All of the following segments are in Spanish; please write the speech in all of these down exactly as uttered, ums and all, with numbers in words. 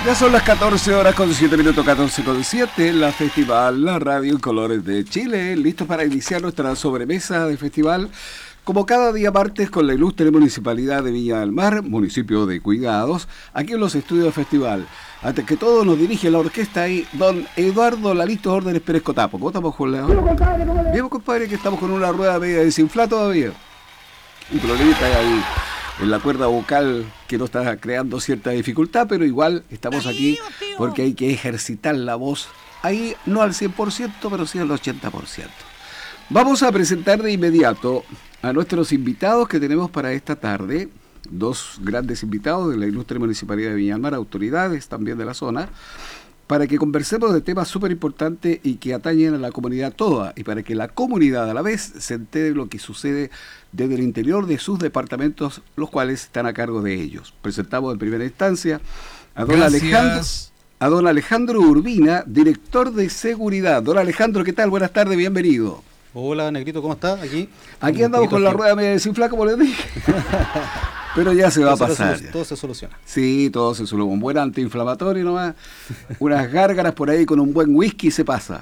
Ya son las catorce horas con siete minutos, catorce con siete, la Festival, la Radio en Colores de Chile, listos para iniciar nuestra sobremesa de festival, como cada día martes con la ilustre Municipalidad de Viña del Mar, municipio de Cuidados, aquí en los estudios de festival. Antes que todo nos dirige la orquesta ahí, don Eduardo Lalito Órdenes Pérez Cotapo. ¿Cómo estamos, Juan? Bien, compadre, que estamos con una rueda media desinflada todavía. Un problemita ahí en la cuerda vocal que nos está creando cierta dificultad, pero igual estamos aquí porque hay que ejercitar la voz ahí, no al cien por ciento, pero sí al ochenta por ciento. Vamos a presentar de inmediato a nuestros invitados que tenemos para esta tarde, dos grandes invitados de la ilustre Municipalidad de Viña del Mar, autoridades también de la zona, para que conversemos de temas súper importantes y que atañen a la comunidad toda, y para que la comunidad a la vez se entere de lo que sucede desde el interior de sus departamentos, los cuales están a cargo de ellos. Presentamos en primera instancia a don, Alejandro, a don Alejandro Urbina, director de seguridad. Don Alejandro, ¿qué tal? Buenas tardes, bienvenido. Hola, Negrito, ¿cómo estás? Aquí Aquí andamos con la rueda media desinflada, como les dije. Pero ya se va a pasar. Todo se soluciona. Sí, todo se soluciona. Un buen antiinflamatorio nomás, unas gárgaras por ahí con un buen whisky se pasa.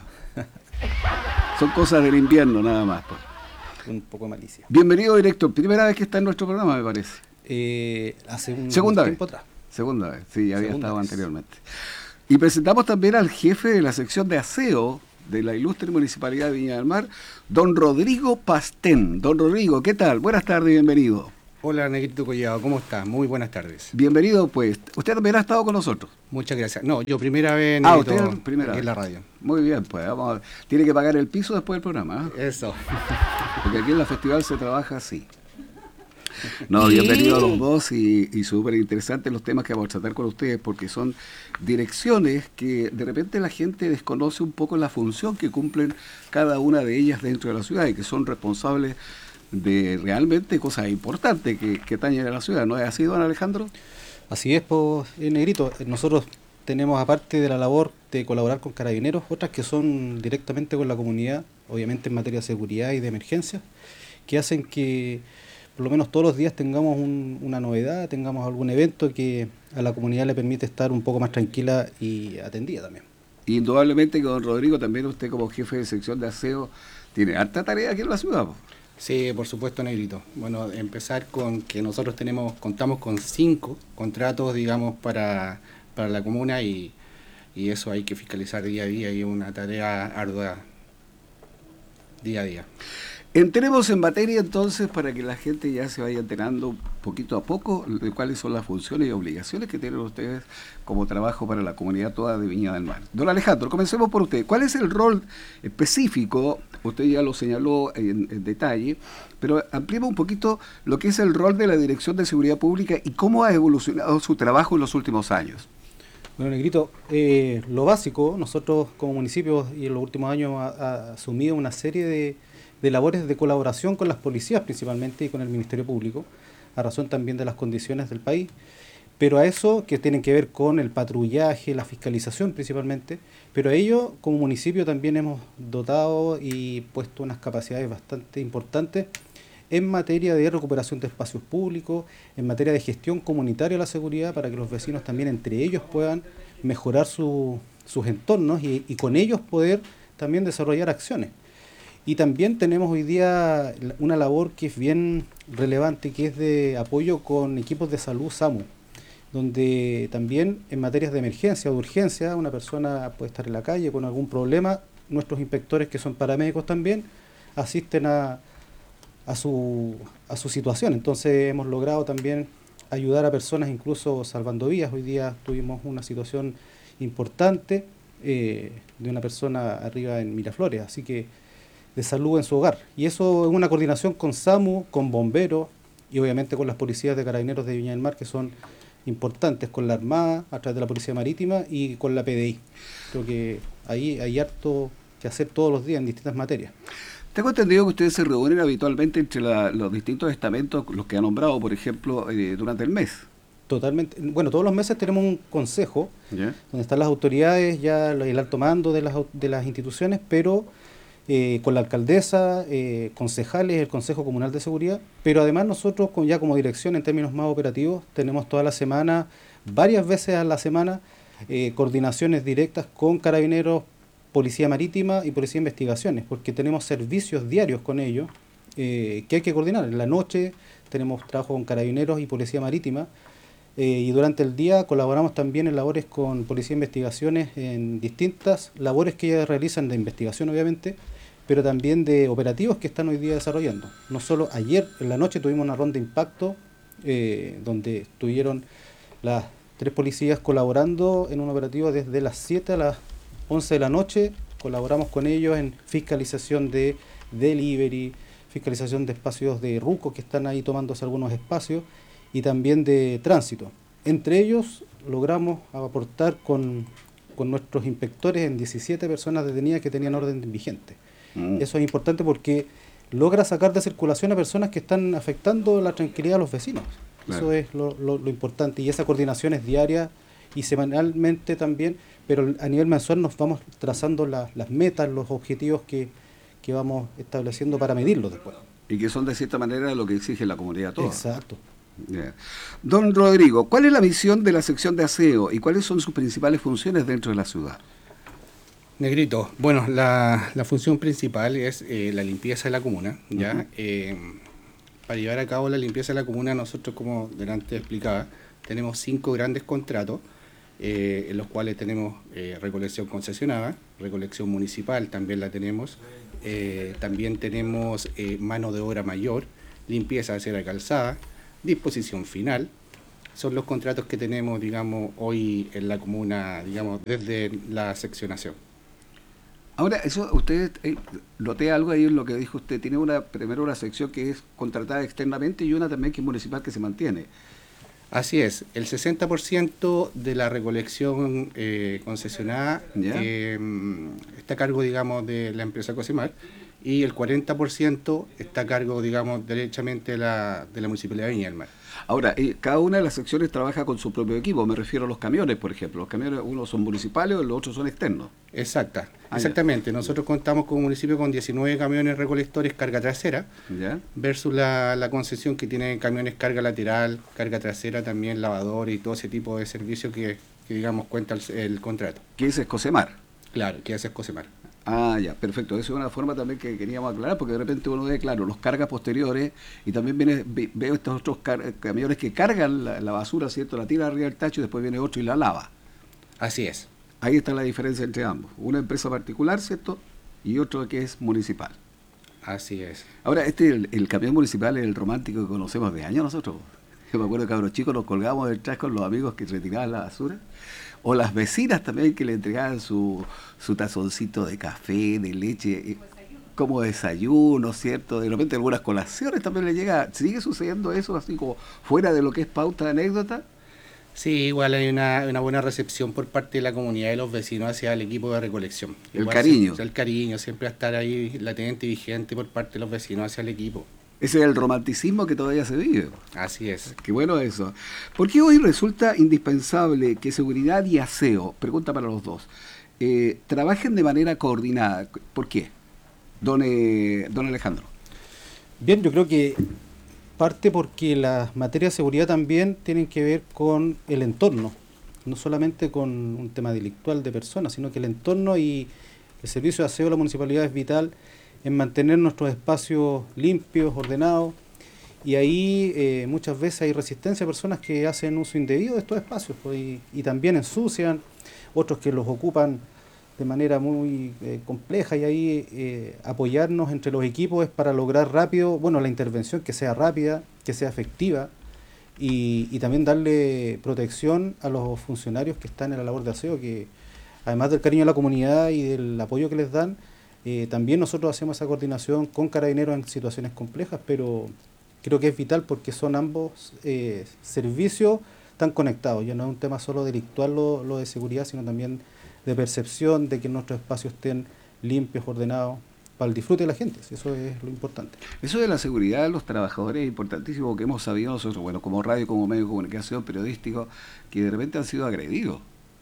Son cosas del invierno nada más. Pues. Un poco de malicia. Bienvenido, director. Primera vez que está en nuestro programa, me parece. Eh, hace un Segunda tiempo vez. atrás. Segunda vez, sí, había Segunda estado vez. anteriormente. Y presentamos también al jefe de la sección de aseo de la ilustre Municipalidad de Viña del Mar, don Rodrigo Pastén. Don Rodrigo, ¿qué tal? Buenas tardes, bienvenido. Hola, Negrito Collado, ¿cómo estás? Muy buenas tardes. Bienvenido, pues. Usted también ha estado con nosotros. Muchas gracias. No, yo primera vez, Ah, Negrito, usted primera aquí vez. en la radio. Muy bien, pues vamos a... Tiene que pagar el piso después del programa, ¿eh? Eso. Porque aquí en la festival se trabaja así. No, bienvenido a los dos y, y súper interesantes los temas que vamos a tratar con ustedes, porque son direcciones que de repente la gente desconoce un poco la función que cumplen cada una de ellas dentro de la ciudad y que son responsables de realmente cosas importantes que, que atañen a la ciudad. ¿No es así, don Alejandro? Así es, pues, eh, Negrito. Nosotros tenemos, aparte de la labor de colaborar con carabineros, otras que son directamente con la comunidad, obviamente en materia de seguridad y de emergencia, que hacen que por lo menos todos los días tengamos un, una novedad, tengamos algún evento que a la comunidad le permite estar un poco más tranquila y atendida también. Indudablemente que don Rodrigo, también usted como jefe de sección de aseo, tiene harta tarea aquí en la ciudad, pues. Sí, por supuesto, Negrito. Bueno, empezar con que nosotros tenemos, contamos con cinco contratos, digamos, para, para la comuna y, y eso hay que fiscalizar día a día y es una tarea ardua día a día. Entremos en materia entonces para que la gente ya se vaya enterando poquito a poco de cuáles son las funciones y obligaciones que tienen ustedes como trabajo para la comunidad toda de Viña del Mar. Don Alejandro, comencemos por usted. ¿Cuál es el rol específico? Usted ya lo señaló en, en detalle, pero ampliemos un poquito lo que es el rol de la Dirección de Seguridad Pública y cómo ha evolucionado su trabajo en los últimos años. Bueno, Negrito, eh, lo básico, nosotros como municipio y en los últimos años ha, ha asumido una serie de de labores de colaboración con las policías principalmente y con el Ministerio Público, a razón también de las condiciones del país, pero a eso que tienen que ver con el patrullaje, la fiscalización principalmente, pero a ello como municipio también hemos dotado y puesto unas capacidades bastante importantes en materia de recuperación de espacios públicos, en materia de gestión comunitaria de la seguridad, para que los vecinos también entre ellos puedan mejorar su, sus entornos y, y con ellos poder también desarrollar acciones. Y también tenemos hoy día una labor que es bien relevante, que es de apoyo con equipos de salud SAMU, donde también en materias de emergencia o de urgencia, una persona puede estar en la calle con algún problema, nuestros inspectores, que son paramédicos también, asisten a, a, su, a su situación. Entonces hemos logrado también ayudar a personas incluso salvando vidas. Hoy día tuvimos una situación importante eh, de una persona arriba en Miraflores, así que de salud en su hogar. Y eso es una coordinación con SAMU, con bomberos y obviamente con las policías de carabineros de Viña del Mar, que son importantes, con la Armada, a través de la Policía Marítima y con la P D I. Creo que ahí hay harto que hacer todos los días en distintas materias. Tengo entendido que ustedes se reúnen habitualmente entre la, los distintos estamentos, los que ha nombrado, por ejemplo, eh, durante el mes. Totalmente. Bueno, todos los meses tenemos un consejo, ¿Ya? donde están las autoridades, ya el alto mando de las, de las instituciones, pero Eh, con la alcaldesa, eh, concejales, el Consejo Comunal de Seguridad, pero además nosotros con, ya como dirección en términos más operativos tenemos toda la semana, varias veces a la semana, eh, coordinaciones directas con Carabineros, Policía Marítima y Policía de Investigaciones, porque tenemos servicios diarios con ellos eh, que hay que coordinar. En la noche tenemos trabajo con Carabineros y Policía Marítima, eh, y durante el día colaboramos también en labores con Policía de Investigaciones en distintas labores que ellas realizan de investigación, obviamente, pero también de operativos que están hoy día desarrollando. No solo ayer en la noche tuvimos una ronda de impacto eh, donde estuvieron las tres policías colaborando en un operativo desde las siete a las once de la noche. Colaboramos con ellos en fiscalización de delivery, fiscalización de espacios de rucos que están ahí tomándose algunos espacios y también de tránsito. Entre ellos logramos aportar con, con nuestros inspectores en diecisiete personas detenidas que tenían orden vigente. Mm. Eso es importante porque logra sacar de circulación a personas que están afectando la tranquilidad de los vecinos. Claro. Eso es lo, lo, lo importante, y esa coordinación es diaria y semanalmente también, pero a nivel mensual nos vamos trazando la, las metas, los objetivos que, que vamos estableciendo para medirlos después. Y que son de cierta manera lo que exige la comunidad toda. Exacto. Yeah. Don Rodrigo, ¿cuál es la misión de la sección de aseo y cuáles son sus principales funciones dentro de la ciudad? Negrito, bueno, la, la función principal es eh, la limpieza de la comuna, ¿ya? Uh-huh. eh, para llevar a cabo la limpieza de la comuna, nosotros, como delante explicaba, tenemos cinco grandes contratos, eh, en los cuales tenemos eh, recolección concesionada, recolección municipal también la tenemos, eh, también tenemos eh, mano de obra mayor, limpieza de acera calzada, disposición final. Son los contratos que tenemos, digamos, hoy en la comuna, digamos, desde la seccionación. Ahora, eso usted eh, noté algo ahí en lo que dijo usted. Tiene una primero una sección que es contratada externamente y una también que es municipal que se mantiene. Así es, el sesenta por ciento de la recolección eh, concesionada eh, está a cargo, digamos, de la empresa Cosemar, y el cuarenta por ciento está a cargo, digamos, derechamente de la, de la Municipalidad de Viña del Mar. Ahora, eh, cada una de las secciones trabaja con su propio equipo, me refiero a los camiones, por ejemplo. Los camiones, unos son municipales, los otros son externos. Exacta, ah, exactamente. Ya. Nosotros contamos como municipio con diecinueve camiones recolectores carga trasera, ¿ya? Versus la, la concesión que tiene camiones carga lateral, carga trasera, también lavadores y todo ese tipo de servicios que, que digamos, cuenta el, el contrato. ¿Qué es Cosemar? Claro, que ese es Cosemar. Ah, ya, perfecto. Eso es una forma también que queríamos aclarar, porque de repente uno ve, claro, los cargas posteriores, y también viene, veo estos otros car camiones que cargan la, la basura, ¿cierto? La tira arriba del tacho y después viene otro y la lava. Así es. Ahí está la diferencia entre ambos. Una empresa particular, ¿cierto? Y otro que es municipal. Así es. Ahora, este, el, el camión municipal es el romántico que conocemos de años nosotros. Yo me acuerdo que cabros chicos nos colgábamos detrás con los amigos que retiraban la basura. O las vecinas también que le entregaban su, su tazoncito de café, de leche, como desayuno, ¿cierto? De repente algunas colaciones también le llega. ¿Sigue sucediendo eso así como fuera de lo que es pauta de anécdota? Sí, igual hay una, una buena recepción por parte de la comunidad y de los vecinos hacia el equipo de recolección. El igual cariño. Se, el cariño, siempre estar ahí latente y vigente por parte de los vecinos hacia el equipo. Ese es el romanticismo que todavía se vive. Así es. Qué bueno eso. ¿Por qué hoy resulta indispensable que seguridad y aseo, pregunta para los dos, eh, trabajen de manera coordinada? ¿Por qué? Don, eh, don Alejandro. Bien, yo creo que parte porque las materias de seguridad también tienen que ver con el entorno, no solamente con un tema delictual de personas, sino que el entorno y el servicio de aseo de la municipalidad es vital en mantener nuestros espacios limpios, ordenados, y ahí eh, muchas veces hay resistencia a personas que hacen uso indebido de estos espacios, pues, y, y también ensucian, otros que los ocupan de manera muy eh, compleja, y ahí eh, apoyarnos entre los equipos es para lograr rápido, bueno, la intervención que sea rápida, que sea efectiva, y, y también darle protección a los funcionarios que están en la labor de aseo, que además del cariño de la comunidad y del apoyo que les dan, Eh, también nosotros hacemos esa coordinación con Carabineros en situaciones complejas, pero creo que es vital porque son ambos eh, servicios tan conectados. Ya no es un tema solo delictual lo, lo de seguridad, sino también de percepción de que nuestros espacios estén limpios, ordenados, para el disfrute de la gente. Eso es lo importante. Eso de la seguridad de los trabajadores es importantísimo, que hemos sabido nosotros, bueno, como radio, como medio de comunicación, periodístico, que de repente han sido agredidos.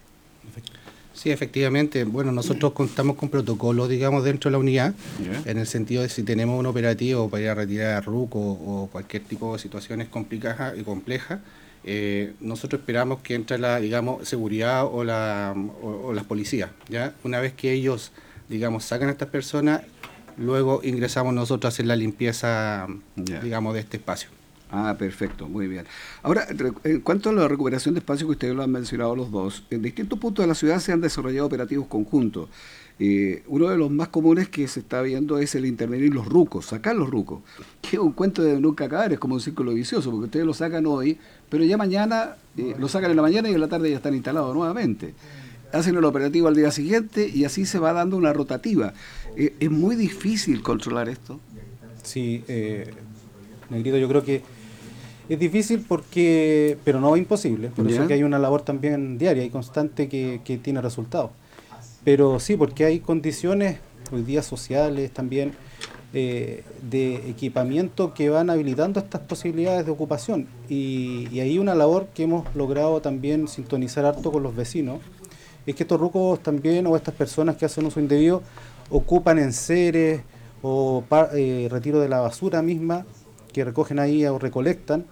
Sí, efectivamente. Bueno, nosotros contamos con protocolos, digamos, dentro de la unidad, yeah. En el sentido de si tenemos un operativo para ir a retirar a ruco o cualquier tipo de situaciones complicadas y complejas, Eh, nosotros esperamos que entre la, digamos, seguridad o, la, o, o las policías, ¿ya? Una vez que ellos, digamos, sacan a estas personas, luego ingresamos nosotros a hacer la limpieza, yeah. digamos, de este espacio. Ah, perfecto, muy bien. Ahora, en cuanto a la recuperación de espacio que ustedes lo han mencionado los dos, en distintos puntos de la ciudad se han desarrollado operativos conjuntos. Eh, uno de los más comunes que se está viendo es el intervenir los rucos, sacar los rucos, que es un cuento de nunca acabar, es como un círculo vicioso, porque ustedes lo sacan hoy, pero ya mañana, eh, lo sacan en la mañana y en la tarde ya están instalados nuevamente. Hacen el operativo al día siguiente y así se va dando una rotativa. Eh, ¿Es muy difícil controlar esto? Sí, eh, Negrito, yo creo que es difícil porque, pero no imposible, por ¿Ya? eso que hay una labor también diaria y constante que, que tiene resultados. Pero sí, porque hay condiciones hoy día sociales también eh, de equipamiento que van habilitando estas posibilidades de ocupación. Y, y ahí una labor que hemos logrado también sintonizar harto con los vecinos, es que estos rucos también, o estas personas que hacen uso indebido, ocupan enseres o par, eh, retiro de la basura misma, que recogen ahí o recolectan,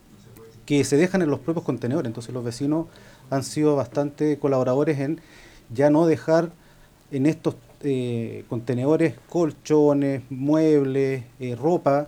que se dejan en los propios contenedores. Entonces los vecinos han sido bastante colaboradores en ya no dejar en estos eh, contenedores colchones, muebles, eh, ropa,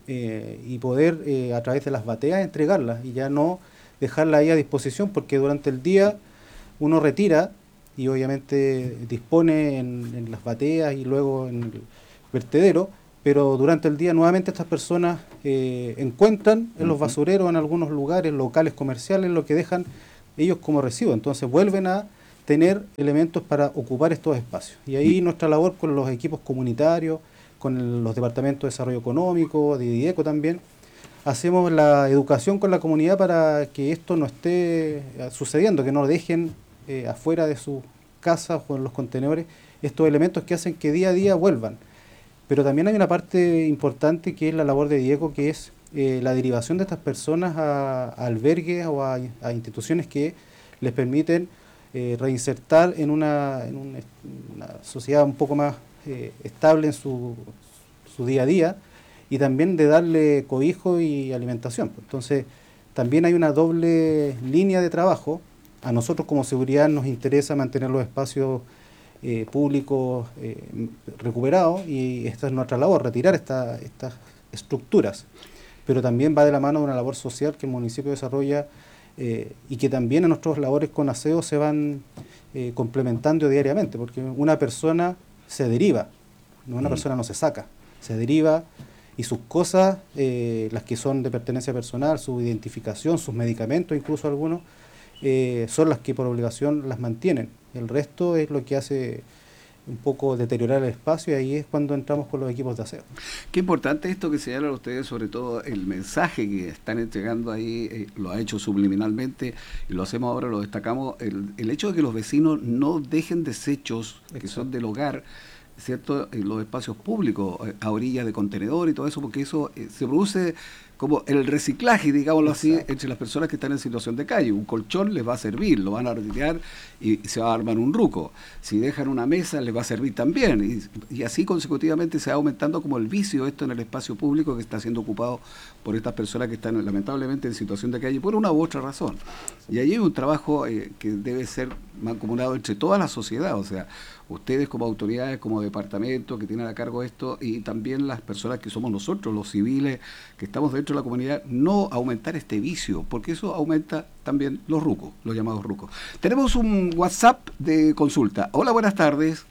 eh, y poder eh, a través de las bateas entregarlas y ya no dejarla ahí a disposición, porque durante el día uno retira y obviamente dispone en, en las bateas y luego en el vertedero, pero durante el día nuevamente estas personas eh, encuentran en los basureros, en algunos lugares, locales comerciales, lo que dejan ellos como residuo. Entonces vuelven a tener elementos para ocupar estos espacios. Y ahí nuestra labor con los equipos comunitarios, con el, los departamentos de desarrollo económico, de IDIECO también, hacemos la educación con la comunidad para que esto no esté sucediendo, que no dejen eh, afuera de sus casas o en los contenedores estos elementos que hacen que día a día vuelvan. Pero también hay una parte importante que es la labor de IDIECO, que es eh, la derivación de estas personas a, a albergues o a, a instituciones que les permiten eh, reinsertar en una, en una, una sociedad un poco más eh, estable en su, su día a día, y también de darle cobijo y alimentación. Entonces, también hay una doble línea de trabajo. A nosotros como seguridad nos interesa mantener los espacios eh, públicos eh, recuperados, y esta es nuestra labor, retirar esta, estas estructuras. Pero también va de la mano de una labor social que el municipio desarrolla eh, y que también en nuestras labores con aseo se van eh, complementando diariamente, porque una persona se deriva, no una mm. persona no se saca, se deriva. Y sus cosas, eh, las que son de pertenencia personal, su identificación, sus medicamentos, incluso algunos, eh, son las que por obligación las mantienen. El resto es lo que hace un poco deteriorar el espacio, y ahí es cuando entramos con los equipos de aseo. Qué importante esto que señalan ustedes, sobre todo el mensaje que están entregando ahí, eh, lo ha hecho subliminalmente, y lo hacemos ahora, lo destacamos, el, el hecho de que los vecinos no dejen desechos que son del hogar, ¿cierto?, en los espacios públicos, a orillas de contenedor y todo eso, porque eso eh, se produce como el reciclaje, digámoslo así, entre las personas que están en situación de calle. Un colchón les va a servir, lo van a retirar y se va a armar un ruco. Si dejan una mesa, les va a servir también. Y, y así consecutivamente se va aumentando como el vicio esto en el espacio público que está siendo ocupado por estas personas que están lamentablemente en situación de calle por una u otra razón. Y ahí hay un trabajo eh, que debe ser mancomunado entre toda la sociedad, o sea, ustedes como autoridades, como departamento que tienen a cargo esto, y también las personas que somos nosotros, los civiles, que estamos dentro de la comunidad, no aumentar este vicio, porque eso aumenta también los rucos, los llamados rucos. Tenemos un WhatsApp de consulta. Hola, buenas tardes.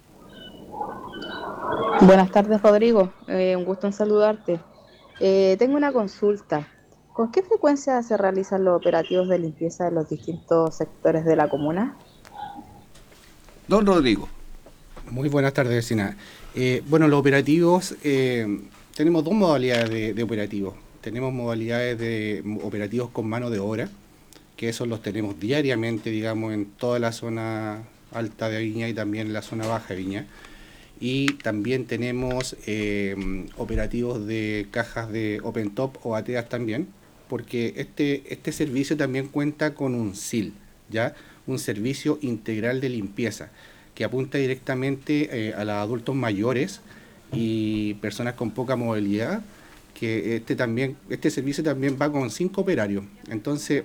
Buenas tardes, Rodrigo. Eh, un gusto en saludarte. Eh, tengo una consulta. ¿Con qué frecuencia se realizan los operativos de limpieza de los distintos sectores de la comuna? Don Rodrigo. Muy buenas tardes, vecina. Eh, bueno, los operativos, eh, tenemos dos modalidades de, de operativos. Tenemos modalidades de operativos con mano de obra, que esos los tenemos diariamente, digamos, en toda la zona alta de Viña y también en la zona baja de Viña. Y también tenemos eh, operativos de cajas de Open Top o bateas también, porque este, este servicio también cuenta con un S I L, ¿ya? Un servicio integral de limpieza, que apunta directamente eh, a los adultos mayores y personas con poca movilidad, que este también este servicio también va con cinco operarios. Entonces,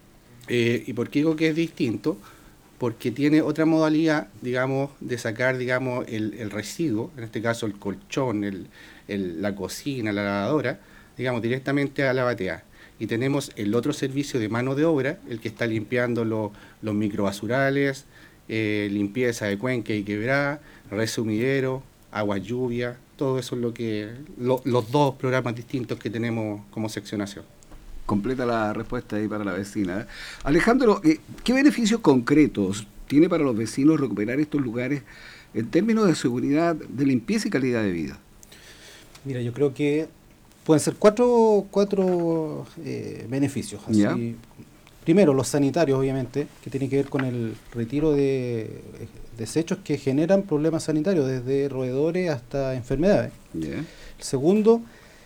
eh, ¿y por qué digo que es distinto? Porque tiene otra modalidad, digamos, de sacar, digamos, el, el residuo, en este caso el colchón, el, el, la cocina, la lavadora, digamos, directamente a la batea. Y tenemos el otro servicio de mano de obra, el que está limpiando lo, los microbasurales, eh, limpieza de cuenca y quebrada, resumidero, agua lluvia, todo eso es lo que lo, los dos programas distintos que tenemos como seccionación. Completa la respuesta ahí para la vecina. Alejandro, ¿qué beneficios concretos tiene para los vecinos recuperar estos lugares en términos de seguridad, de limpieza y calidad de vida? Mira, yo creo que pueden ser cuatro, cuatro eh, beneficios. Así, ¿ya? Primero, los sanitarios, obviamente, que tienen que ver con el retiro de desechos que generan problemas sanitarios, desde roedores hasta enfermedades. ¿ya? El segundo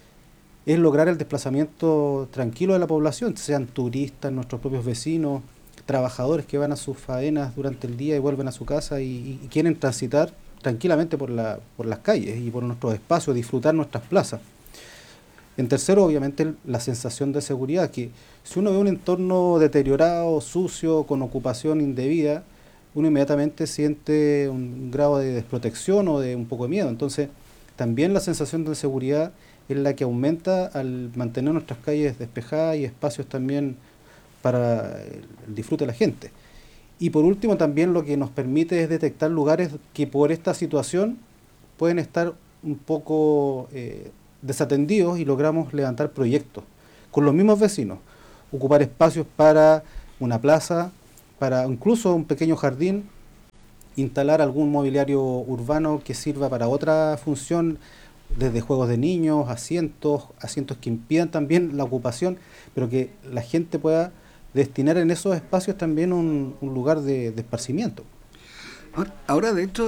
es lograr el desplazamiento tranquilo de la población, sean turistas, nuestros propios vecinos, trabajadores que van a sus faenas durante el día y vuelven a su casa y, y quieren transitar tranquilamente por, la, por las calles y por nuestros espacios, disfrutar nuestras plazas. En tercero, obviamente, la sensación de seguridad, que si uno ve un entorno deteriorado, sucio, con ocupación indebida, uno inmediatamente siente un grado de desprotección o de un poco de miedo. Entonces, también la sensación de seguridad es la que aumenta al mantener nuestras calles despejadas y espacios también para el disfrute de la gente. Y por último, también lo que nos permite es detectar lugares que por esta situación pueden estar un poco eh, desatendidos y logramos levantar proyectos con los mismos vecinos, ocupar espacios para una plaza, para incluso un pequeño jardín, instalar algún mobiliario urbano que sirva para otra función, desde juegos de niños, asientos, asientos que impidan también la ocupación, pero que la gente pueda destinar en esos espacios también un, un lugar de, de esparcimiento. Ahora, ahora, de hecho,